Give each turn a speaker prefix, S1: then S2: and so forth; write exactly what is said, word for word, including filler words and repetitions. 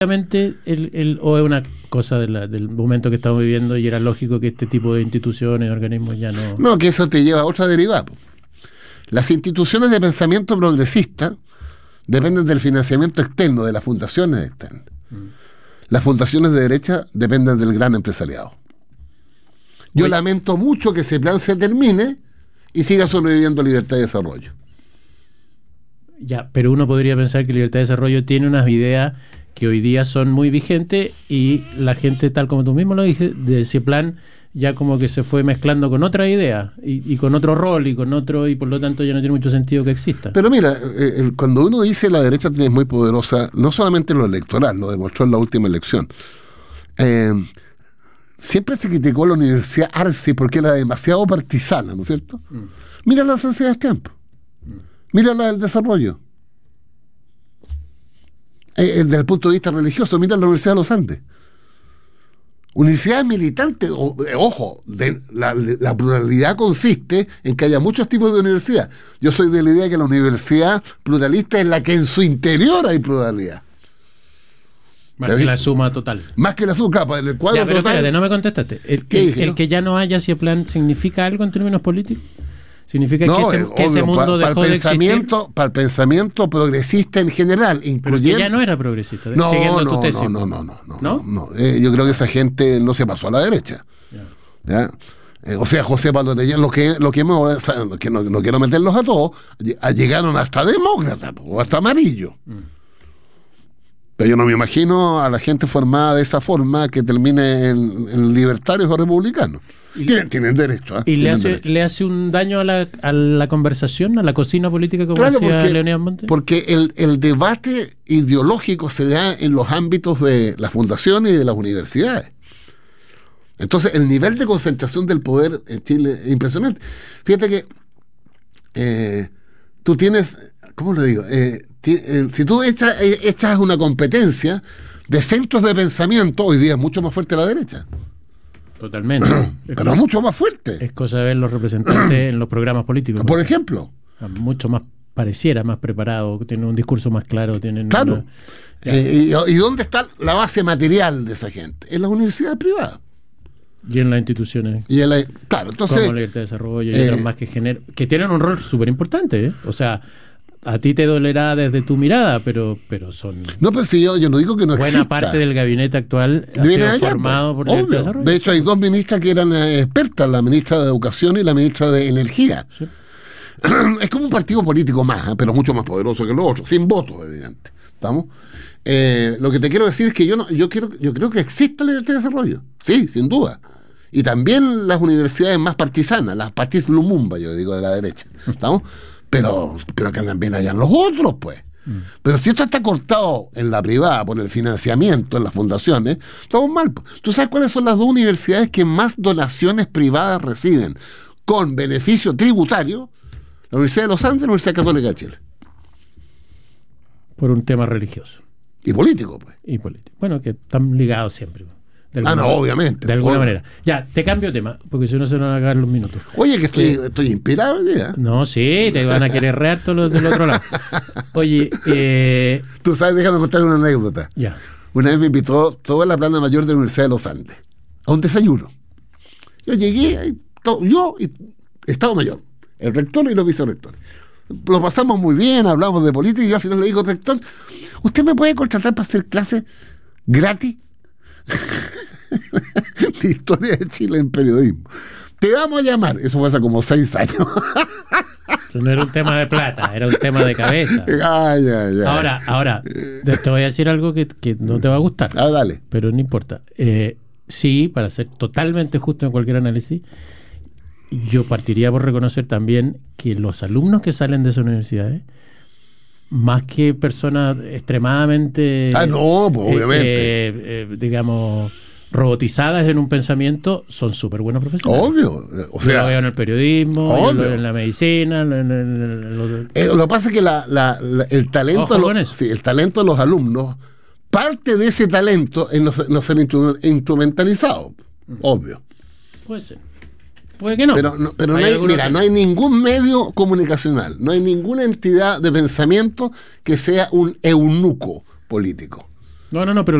S1: El, el, o es una cosa de la, del momento que estamos viviendo y era lógico que este tipo de instituciones, organismos ya no...
S2: No, que eso te lleva a otra derivada. Las instituciones de pensamiento progresista dependen del financiamiento externo, de las fundaciones externas. Mm. Las fundaciones de derecha dependen del gran empresariado. Yo Oye. lamento mucho que ese plan se termine y siga sobreviviendo Libertad y Desarrollo.
S1: Ya, pero uno podría pensar que Libertad y Desarrollo tiene unas ideas que hoy día son muy vigentes y la gente, tal como tú mismo lo dijiste, de ese plan ya como que se fue mezclando con otra idea y, y con otro rol y con otro, y por lo tanto ya no tiene mucho sentido que exista.
S2: Pero mira, eh, el, cuando uno dice la derecha es muy poderosa, no solamente en lo electoral, lo demostró en la última elección. Eh, siempre se criticó la Universidad Arce porque era demasiado partisana, ¿no es cierto? Mm. Mira la San Sebastián, mm. mira la del desarrollo. Eh, desde el punto de vista religioso, mira la Universidad de los Andes. Universidades militantes, o, eh, ojo, de, la, la pluralidad consiste en que haya muchos tipos de universidad. Yo soy de la idea que la universidad pluralista es la que en su interior hay pluralidad.
S1: Más que la suma total.
S2: Más que la suma, claro, en el cuadro
S1: ya, pero
S2: total.
S1: Espérate, no me contestaste. ¿El, el, dije, el no? que ya no haya ese plan significa algo en términos políticos? ¿Significa no, que, ese, que ese mundo pa, dejó de existir? Para
S2: el pensamiento progresista en general, incluyendo...
S1: Pero que ya no era progresista,
S2: no,
S1: siguiendo
S2: no,
S1: tu tesis.
S2: No, no, no, no, no, no, no. Eh, yo creo que esa gente no se pasó a la derecha. Yeah. ¿Ya? Eh, o sea, José Pablo Tellez, lo que, lo que, hemos, o sea, que no, no quiero meterlos a todos, llegaron hasta demócratas o hasta amarillo. Mm. Pero yo no me imagino a la gente formada de esa forma que termine en, en libertarios o republicanos. Tienen, tienen derecho. ¿eh?
S1: ¿Y
S2: tienen
S1: le hace,
S2: derecho.
S1: le hace un daño a la, a la conversación, a la cocina política, como
S2: claro,
S1: decía
S2: porque,
S1: Leonidas Montes?
S2: Porque el, el debate ideológico se da en los ámbitos de las fundaciones y de las universidades. Entonces, el nivel de concentración del poder en Chile es impresionante. Fíjate que eh, tú tienes, ¿cómo lo digo? Eh, ti, eh, si tú echas, eh, echas una competencia de centros de pensamiento, hoy día es mucho más fuerte la derecha.
S1: Totalmente.
S2: Pero cosa, mucho más fuerte.
S1: Es cosa de ver los representantes en los programas políticos.
S2: Por ejemplo.
S1: Mucho más, pareciera, más preparado, tienen un discurso más claro. Tienen
S2: claro.
S1: Una,
S2: eh, y, ¿Y dónde está la base material de esa gente? En las universidades privadas.
S1: Y en las instituciones.
S2: Y en la, claro, entonces.
S1: Como la Libertad de Desarrollo y eh, otras más que gener, que tienen un rol súper importante. ¿eh? O sea, a ti te dolerá desde tu mirada, pero pero son...
S2: No, pero si yo, yo no digo que no
S1: buena
S2: exista.
S1: Buena parte del gabinete actual ha
S2: Viene
S1: sido
S2: allá,
S1: formado
S2: pues,
S1: por el desarrollo.
S2: De hecho, hay dos ministras que eran expertas, la ministra de Educación y la ministra de Energía. Sí. Es como un partido político más, ¿eh? Pero mucho más poderoso que los otros, sin votos, evidente. ¿Estamos? Eh, lo que te quiero decir es que yo no, yo quiero, yo creo que existe la libertad de desarrollo. Sí, sin duda. Y también las universidades más partisanas, las Patis Lumumba, yo digo, de la derecha. ¿Estamos? Pero, pero que también hayan los otros, pues. Mm. Pero si esto está cortado en la privada por el financiamiento, en las fundaciones, estamos mal. ¿Tú sabes cuáles son las dos universidades que más donaciones privadas reciben con beneficio tributario? La Universidad de los Andes y la Universidad Católica de Chile.
S1: Por un tema religioso.
S2: Y político, pues.
S1: Y político. Bueno, que están ligados siempre.
S2: Ah, no, obviamente.
S1: De alguna
S2: obviamente.
S1: manera. Ya, te cambio de tema, porque si no se nos van a acabar los minutos.
S2: Oye, que estoy,
S1: eh,
S2: estoy inspirado ya.
S1: No, sí, te van a querer rear todos los del otro lado. Oye, eh...
S2: tú sabes, déjame contar una anécdota.
S1: Ya.
S2: Una vez me invitó toda la plana mayor de la Universidad de los Andes a un desayuno. Yo llegué, todo, yo y Estado Mayor, el rector y los vicerrectores. Lo pasamos muy bien, hablamos de política y yo al final le digo, rector, ¿usted me puede contratar para hacer clases gratis? De historia de Chile en periodismo. Te vamos a llamar. Eso fue hace como seis años.
S1: No era un tema de plata, era un tema de cabeza.
S2: Ay, ay, ay.
S1: Ahora, ahora, te voy a decir algo que, que no te va a gustar.
S2: Ah, dale.
S1: Pero no importa. Eh, sí, para ser totalmente justo en cualquier análisis, yo partiría por reconocer también que los alumnos que salen de esas universidades, más que personas extremadamente
S2: ah, no, pues, obviamente.
S1: Eh, eh, digamos, robotizadas en un pensamiento, son súper buenos profesionales.
S2: Obvio. O sea,
S1: yo lo veo en el periodismo, yo lo veo en la medicina. En, en, en, en lo,
S2: eh, lo que pasa es que la, la, la, el talento de los, sí, el talento de los alumnos, parte de ese talento es no, no ser instrumentalizado. Mm. Obvio.
S1: Puede ser. Puede que no.
S2: Pero, no, pero no hay, mira, que... no hay ningún medio comunicacional, no hay ninguna entidad de pensamiento que sea un eunuco político.
S1: No, no, no, pero